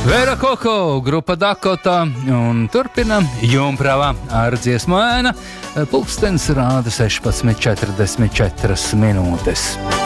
Vera Koko, grupa Dakota un turpinam Jumprava ar dziesmu ēna. Pulkstens rāda 16:44 minūtes.